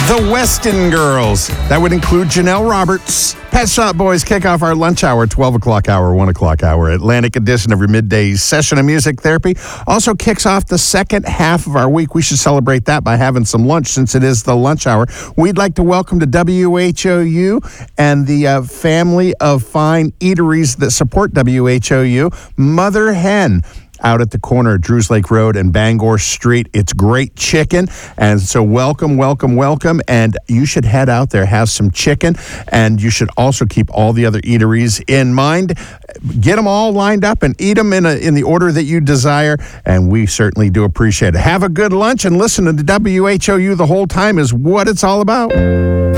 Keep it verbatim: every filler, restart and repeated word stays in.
The Weston Girls. That would include Janelle Roberts. Pet Shop Boys kick off our lunch hour, twelve o'clock hour, one o'clock hour. Atlantic edition of your midday session of music therapy. Also kicks off the second half of our week. We should celebrate that by having some lunch since it is the lunch hour. We'd like to welcome to W H O U and the uh, family of fine eateries that support W H O U, Mother Hen, out at the corner of Drews Lake Road and Bangor Street. It's great chicken. And so welcome, welcome, welcome. And you should head out there, have some chicken. And you should also keep all the other eateries in mind. Get them all lined up and eat them in, a, in the order that you desire. And we certainly do appreciate it. Have a good lunch and listen to W H O U the whole time is what it's all about.